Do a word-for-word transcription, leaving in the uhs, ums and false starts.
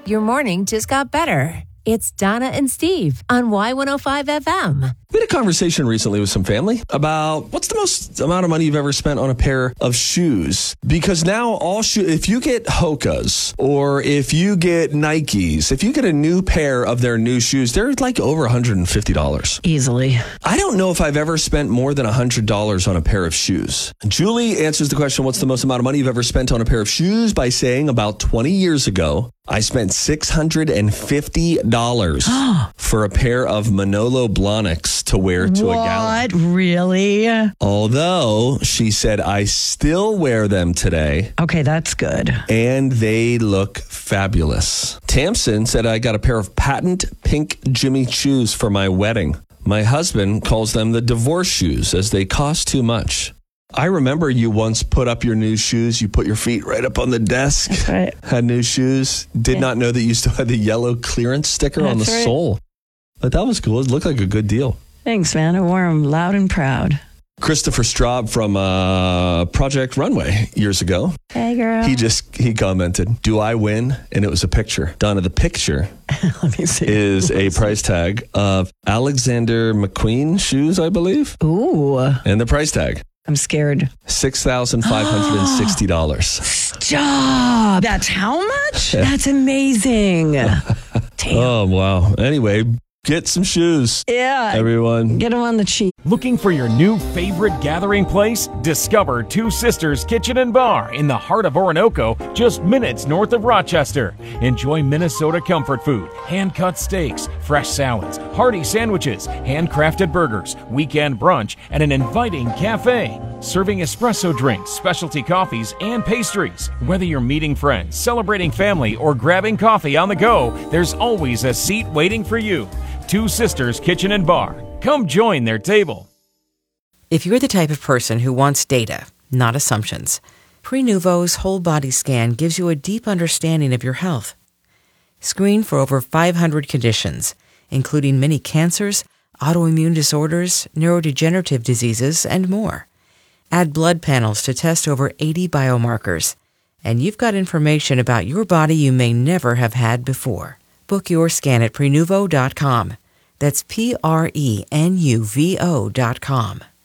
Your morning just got better. It's Donna and Steve on Y one oh five F M. We had a conversation recently with some family about what's the most amount of money you've ever spent on a pair of shoes. Because now all shoe, if you get Hoka's or if you get Nikes, if you get a new pair of their new shoes, they're like over one hundred fifty dollars. Easily. I don't know if I've ever spent more than one hundred dollars on a pair of shoes. Julie answers the question, what's the most amount of money you've ever spent on a pair of shoes, by saying about twenty years ago, I spent six hundred fifty dollars for a pair of Manolo Blahniks to wear to what? a gala. What? Really? Although, she said, I still wear them today. Okay, that's good. And they look fabulous. Tamsin said, I got a pair of patent pink Jimmy shoes for my wedding. My husband calls them the divorce shoes as they cost too much. I remember you once put up your new shoes. You put your feet right up on the desk. That's right. Had new shoes. Did Yeah. not know that you still had the yellow clearance sticker on the That's right. sole. But that was cool. It looked like a good deal. Thanks, man. I wore them loud and proud. Christopher Straub from uh, Project Runway years ago. Hey, girl. He just, he commented, do I win? And it was a picture. Donna, the picture Let me see. is a price tag of Alexander McQueen shoes, I believe. Ooh, And the price tag, I'm scared. six thousand five hundred sixty dollars. Stop. That's how much? That's amazing. Damn. Oh, wow. Anyway, get some shoes, Yeah. everyone. Get them on the cheap. Looking for your new favorite gathering place? Discover Two Sisters Kitchen and Bar in the heart of Orinoco, just minutes north of Rochester. Enjoy Minnesota comfort food, hand-cut steaks, fresh salads, hearty sandwiches, handcrafted burgers, weekend brunch, and an inviting cafe. Serving espresso drinks, specialty coffees, and pastries. Whether you're meeting friends, celebrating family, or grabbing coffee on the go, there's always a seat waiting for you. Two Sisters Kitchen and Bar. Come join their table. If you're the type of person who wants data, not assumptions, Prenuvo's whole body scan gives you a deep understanding of your health. Screen for over five hundred conditions, including many cancers, autoimmune disorders, neurodegenerative diseases, and more. Add blood panels to test over eighty biomarkers, and you've got information about your body you may never have had before. Book your scan at Prenuvo dot com. That's P R E N U V O dot com.